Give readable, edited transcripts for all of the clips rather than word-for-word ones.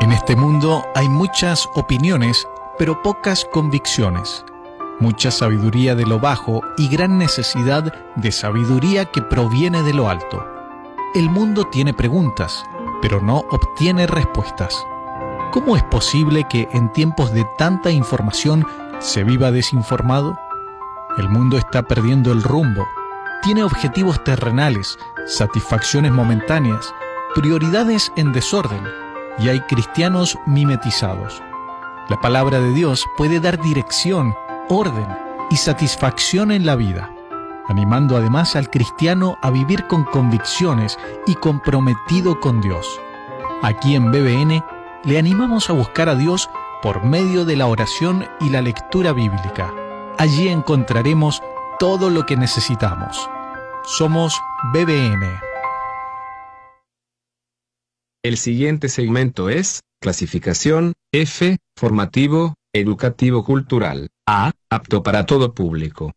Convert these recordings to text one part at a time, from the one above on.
En este mundo hay muchas opiniones, pero pocas convicciones. Mucha sabiduría de lo bajo y gran necesidad de sabiduría que proviene de lo alto. El mundo tiene preguntas, pero no obtiene respuestas. ¿Cómo es posible que en tiempos de tanta información se viva desinformado? El mundo está perdiendo el rumbo. Tiene objetivos terrenales, satisfacciones momentáneas, prioridades en desorden, y hay cristianos mimetizados. La palabra de Dios puede dar dirección, orden y satisfacción en la vida, animando además al cristiano a vivir con convicciones y comprometido con Dios. Aquí en BBN le animamos a buscar a Dios por medio de la oración y la lectura bíblica. Allí encontraremos todo lo que necesitamos. Somos BBN. El siguiente segmento es clasificación F, formativo, educativo cultural. A, apto para todo público.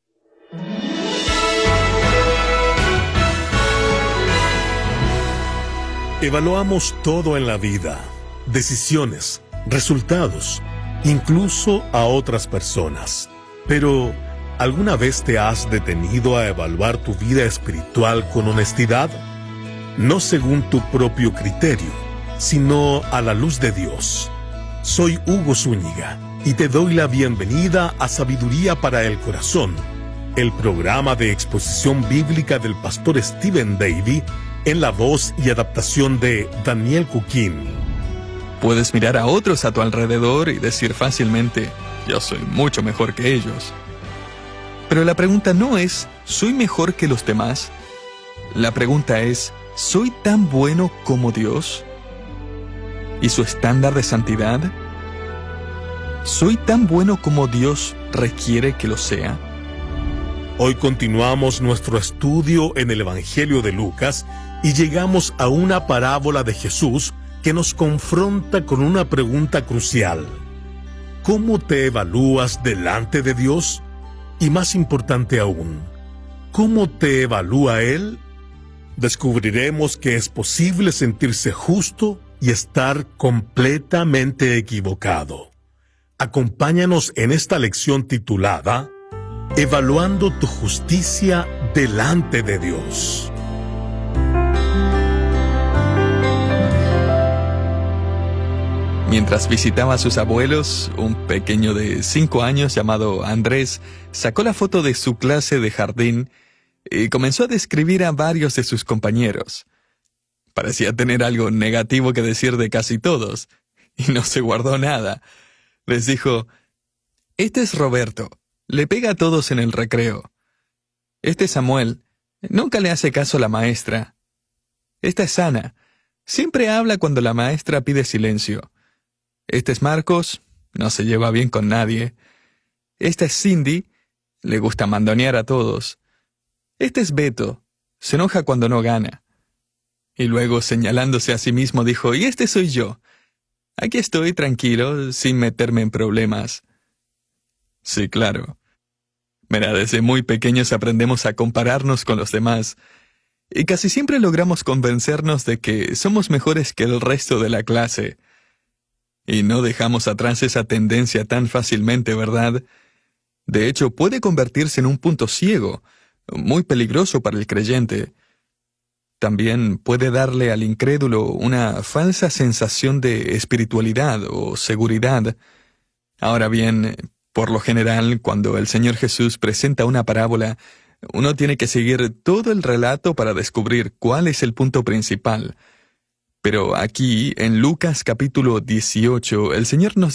Evaluamos todo en la vida, decisiones, resultados, incluso a otras personas. Pero, ¿alguna vez te has detenido a evaluar tu vida espiritual con honestidad? No según tu propio criterio, sino a la luz de Dios. Soy Hugo Zúñiga y te doy la bienvenida a Sabiduría para el Corazón, el programa de exposición bíblica del pastor Stephen Davey en la voz y adaptación de Daniel Cuquín. Puedes mirar a otros a tu alrededor y decir fácilmente, yo soy mucho mejor que ellos. Pero la pregunta no es, ¿soy mejor que los demás? La pregunta es, ¿soy tan bueno como Dios? ¿Y su estándar de santidad? ¿Soy tan bueno como Dios requiere que lo sea? Hoy continuamos nuestro estudio en el Evangelio de Lucas y llegamos a una parábola de Jesús que nos confronta con una pregunta crucial. ¿Cómo te evalúas delante de Dios? Y más importante aún, ¿cómo te evalúa Él? Descubriremos que es posible sentirse justo y estar completamente equivocado. Acompáñanos en esta lección titulada Evaluando tu justicia delante de Dios. Mientras visitaba a sus abuelos, un pequeño de 5 años llamado Andrés sacó la foto de su clase de jardín y comenzó a describir a varios de sus compañeros. Parecía tener algo negativo que decir de casi todos, y no se guardó nada. Les dijo, este es Roberto, le pega a todos en el recreo. Este es Samuel, nunca le hace caso a la maestra. Esta es Ana, siempre habla cuando la maestra pide silencio. Este es Marcos, no se lleva bien con nadie. Esta es Cindy, le gusta mandonear a todos. Este es Beto, se enoja cuando no gana. Y luego, señalándose a sí mismo, dijo, y este soy yo. Aquí estoy tranquilo, sin meterme en problemas. Sí, claro. Mira, desde muy pequeños aprendemos a compararnos con los demás, y casi siempre logramos convencernos de que somos mejores que el resto de la clase. Y no dejamos atrás esa tendencia tan fácilmente, ¿verdad? De hecho, puede convertirse en un punto ciego, muy peligroso para el creyente. También puede darle al incrédulo una falsa sensación de espiritualidad o seguridad. Ahora bien, por lo general, cuando el Señor Jesús presenta una parábola, uno tiene que seguir todo el relato para descubrir cuál es el punto principal. Pero aquí, en Lucas capítulo 18, el Señor nos